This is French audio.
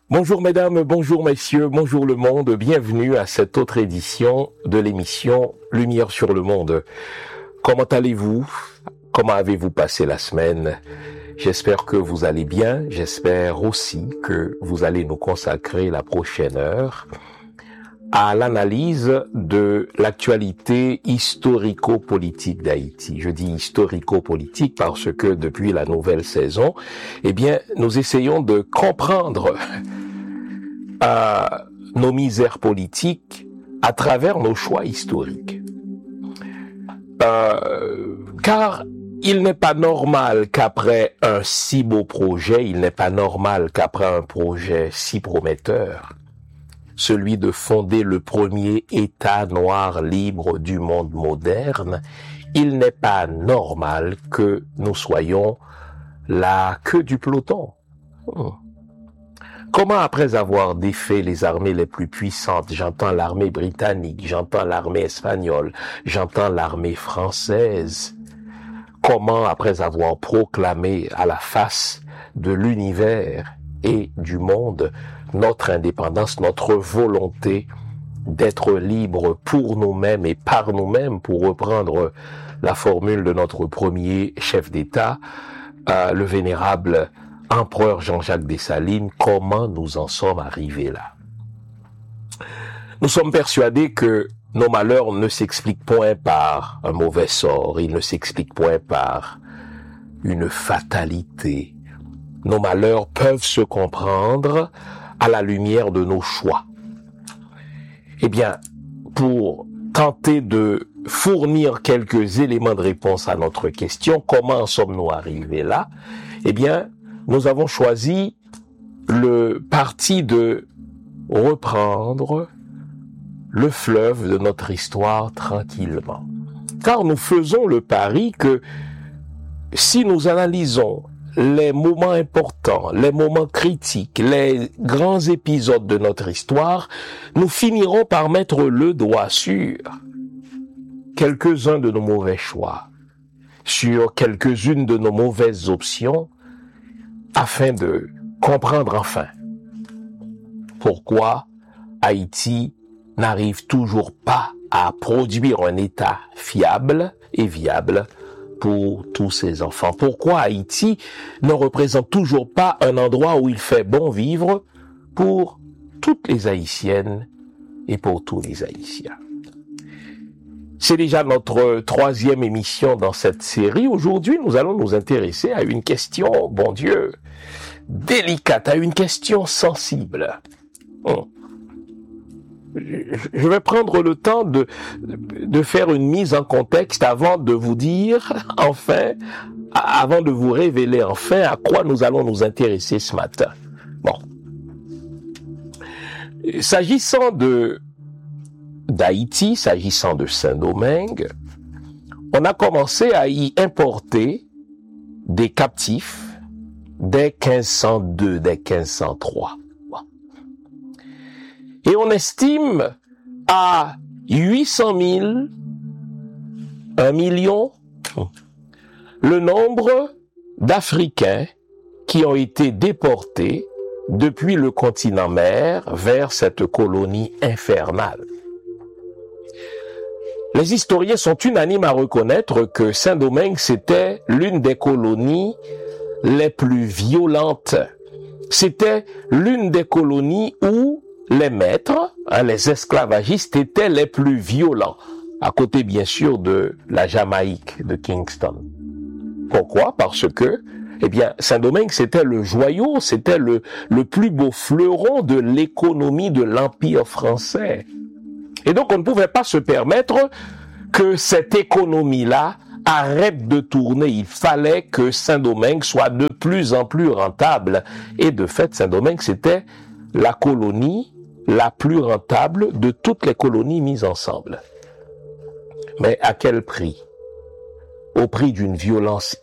Bonjour mesdames, bonjour messieurs, bonjour le monde, bienvenue à cette autre édition de l'émission Lumière sur le monde. Comment allez-vous? Comment avez-vous passé la semaine? J'espère que vous allez bien, j'espère aussi que vous allez nous consacrer la prochaine heure à l'analyse de l'actualité historico-politique d'Haïti. Je dis historico-politique parce que depuis la nouvelle saison, nous essayons de comprendre nos misères politiques à travers nos choix historiques. Car il n'est pas normal qu'après un si beau projet, il n'est pas normal qu'après un projet si prometteur, celui de fonder le premier État noir libre du monde moderne, il n'est pas normal que nous soyons la queue du peloton. Comment, après avoir défait les armées les plus puissantes, j'entends l'armée britannique, j'entends l'armée espagnole, j'entends l'armée française, comment, après avoir proclamé à la face de l'univers et du monde notre indépendance, notre volonté d'être libre pour nous-mêmes et par nous-mêmes, pour reprendre la formule de notre premier chef d'État, le vénérable empereur Jean-Jacques Dessalines, comment nous en sommes arrivés là? Nous sommes persuadés que nos malheurs ne s'expliquent point par un mauvais sort, ils ne s'expliquent point par une fatalité. Nos malheurs peuvent se comprendre à la lumière de nos choix. Pour tenter de fournir quelques éléments de réponse à notre question, comment en sommes-nous arrivés là? Nous avons choisi le parti de reprendre le fleuve de notre histoire tranquillement. Car nous faisons le pari que si nous analysons les moments importants, les moments critiques, les grands épisodes de notre histoire, nous finirons par mettre le doigt sur quelques-uns de nos mauvais choix, sur quelques-unes de nos mauvaises options, afin de comprendre enfin pourquoi Haïti n'arrive toujours pas à produire un État fiable et viable pour tous ses enfants. Pourquoi Haïti ne représente toujours pas un endroit où il fait bon vivre pour toutes les Haïtiennes et pour tous les Haïtiens. C'est déjà notre troisième émission dans cette série. Aujourd'hui, nous allons nous intéresser à une question, bon Dieu, délicate, à une question sensible. Je vais prendre le temps de faire une mise en contexte avant de vous dire, enfin, avant de vous révéler enfin à quoi nous allons nous intéresser ce matin. S'agissant d'Haïti, s'agissant de Saint-Domingue, on a commencé à y importer des captifs dès 1502, dès 1503. Et on estime à 800 000, 1 million, le nombre d'Africains qui ont été déportés depuis le continent mère vers cette colonie infernale. Les historiens sont unanimes à reconnaître que Saint-Domingue, c'était l'une des colonies les plus violentes. C'était l'une des colonies où les maîtres, les esclavagistes, étaient les plus violents, à côté bien sûr de la Jamaïque, de Kingston. Pourquoi? Parce que, Saint-Domingue, c'était le joyau, c'était le plus beau fleuron de l'économie de l'Empire français. Et donc, on ne pouvait pas se permettre que cette économie-là arrête de tourner. Il fallait que Saint-Domingue soit de plus en plus rentable. Et de fait, Saint-Domingue, c'était la colonie la plus rentable de toutes les colonies mises ensemble. Mais à quel prix? Au prix d'une violence